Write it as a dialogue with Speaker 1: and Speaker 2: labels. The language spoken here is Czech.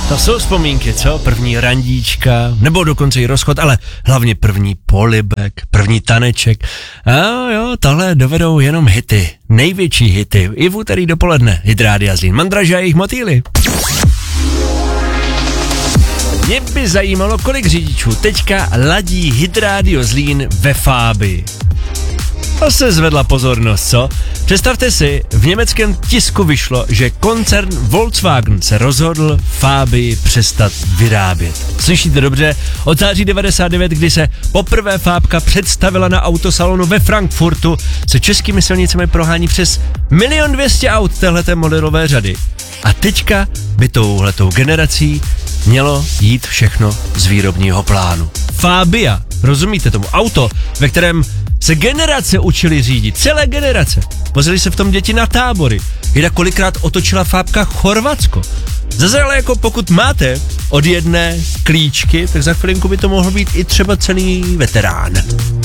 Speaker 1: To jsou vzpomínky, co? První randíčka, nebo dokonce i rozchod, ale hlavně první polibek, první taneček. A jo, tohle dovedou jenom hity, největší hity, i v úterý dopoledne. Hit Rádia Zlín, Mandraža a jejich motýly. Mě by zajímalo, kolik řidičů teďka ladí Hit Radio Zlín ve Fábii. To se zvedla pozornost, co? Představte si, v německém tisku vyšlo, že koncern Volkswagen se rozhodl Fábii přestat vyrábět. Slyšíte dobře? Od září 99, kdy se poprvé Fábka představila na autosalonu ve Frankfurtu, se českými silnicemi prohání přes 1 200 000 aut téhleté modelové řady. A teďka by touhletou generací mělo jít všechno z výrobního plánu. Fabia, rozumíte tomu? Auto, ve kterém se generace učili řídit, celé generace. Vozili se v tom děti na tábory. Jeda kolikrát otočila Fábka Chorvatsko. Zase ale jako pokud máte od jedné klíčky, tak za chvilinku by to mohl být i třeba celý veterán.